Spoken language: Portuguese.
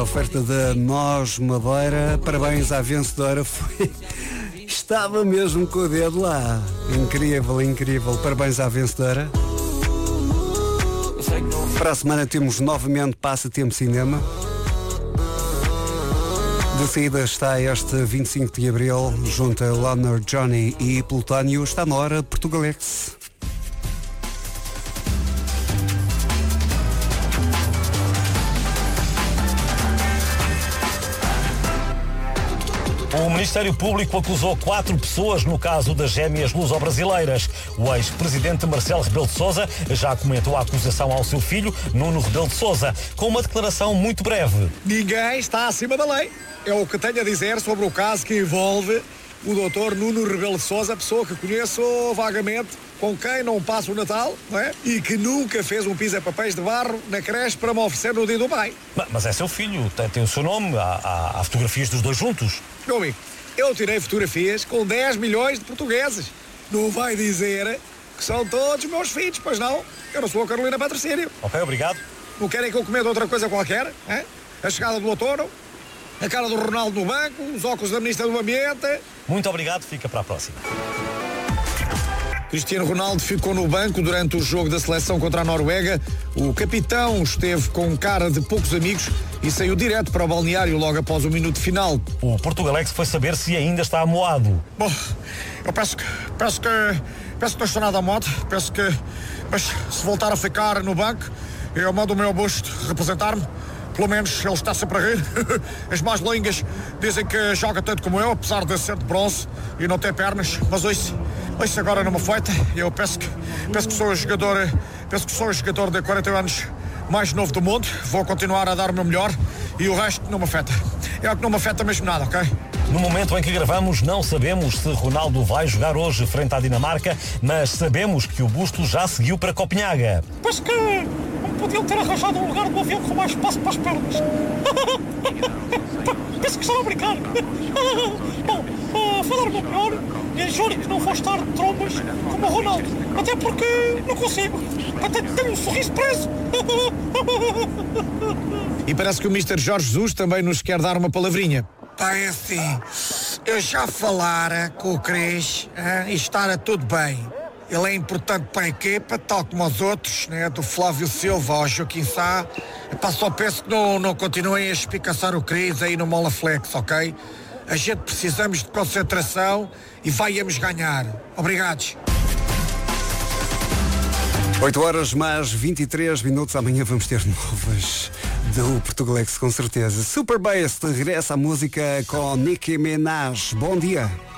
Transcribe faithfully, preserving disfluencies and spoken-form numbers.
Oferta da Nós Madeira. Parabéns à vencedora. Foi... Estava mesmo com o dedo lá. Incrível, incrível. Parabéns à vencedora. Para a semana temos novamente Passatempo Cinema. De saída está este vinte e cinco de Abril, junto a Leonard, Johnny e Plutónio. Está na hora Portugalex. O Ministério Público acusou quatro pessoas no caso das gêmeas luso-brasileiras. O ex-presidente Marcelo Rebelo de Sousa já comentou a acusação ao seu filho, Nuno Rebelo de Sousa, com uma declaração muito breve. Ninguém está acima da lei. É o que tenho a dizer sobre o caso que envolve o doutor Nuno Rebelo de Sousa, pessoa que conheço vagamente, com quem não passa o Natal, não é? E que nunca fez um pisa-papéis de barro na creche para me oferecer no dia do pai. Mas é seu filho, tem, tem o seu nome, há, há, há fotografias dos dois juntos. Meu amigo, eu tirei fotografias com dez milhões de portugueses. Não vai dizer que são todos meus filhos, pois não? Eu não sou a Carolina Patrocínio. Ok, obrigado. Não querem que eu cometa outra coisa qualquer? É? A chegada do outono, a cara do Ronaldo no banco, os óculos da Ministra do Ambiente. Muito obrigado, fica para a próxima. Cristiano Ronaldo ficou no banco durante o jogo da seleção contra a Noruega. O capitão esteve com cara de poucos amigos e saiu direto para o balneário logo após o minuto final. O Portugalex foi saber se ainda está amoado. Bom, eu penso que, penso que, penso que não estou nada amoado. Penso que, mas se voltar a ficar no banco, eu mando o meu busto representar-me. Pelo menos ele está sempre a rir. As más línguas dizem que joga tanto como eu, apesar de ser de bronze e não ter pernas. Mas hoje, hoje agora não me afeta. Eu penso que, penso que sou o jogador, penso que sou o jogador de quarenta anos mais novo do mundo. Vou continuar a dar o meu melhor e o resto não me afeta. É o que não me afeta mesmo nada, ok? No momento em que gravamos, não sabemos se Ronaldo vai jogar hoje frente à Dinamarca, mas sabemos que o busto já seguiu para Copenhaga. Pois que não podiam ter arranjado um lugar do avião com mais espaço para as pernas. Penso que estão a brincar. Bom, a falar o meu melhor, e juro que não vou estar de trombas como o Ronaldo. Até porque não consigo. Até tenho um sorriso preso. E parece que o mister Jorge Jesus também nos quer dar uma palavrinha. Pá, é assim, eu já falara com o Cris hein, e estará tudo bem. Ele é importante para a equipa, tal como os outros, né, do Flávio Silva ao Joaquim Sá. Epá, só peço que não, não continuem a espicaçar o Cris aí no Mola Flex, ok? A gente precisamos de concentração e vai-nos ganhar. Obrigados. oito horas mais vinte e três minutos. Amanhã vamos ter novas do Portugalex, com certeza. Super Bass regressa à música com Nicki Minaj. Bom dia.